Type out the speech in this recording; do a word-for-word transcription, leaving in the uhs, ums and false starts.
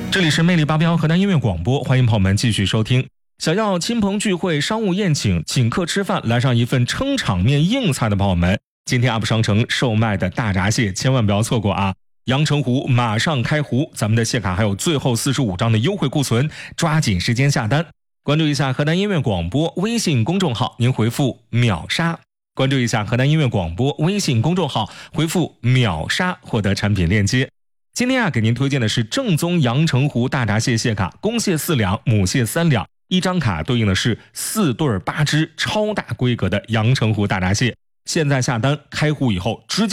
这里是魅力八标河南音乐广播，欢迎朋友们继续收听。想要亲朋聚会、商务宴请、请客吃饭，来上一份撑场面硬菜的朋友们，今天 U P 商城售卖的大闸蟹千万不要错过啊！阳澄湖马上开湖，咱们的蟹卡还有最后四十五张的优惠库存，抓紧时间下单。关注一下河南音乐广播微信公众号，您回复秒杀。关注一下河南音乐广播微信公众号，回复秒杀获得产品链接。今天啊，给您推荐的是正宗阳澄湖大闸蟹蟹卡，公蟹四两，母蟹三两，一张卡对应的是四对八只超大规格的阳澄湖大闸蟹。现在下单开户以后直接